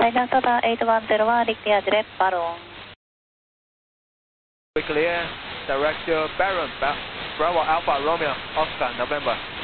Guidance Tower 8101, declare direct Baron. We clear, direct Baron, Bravo Alpha Romeo, Oscar, November.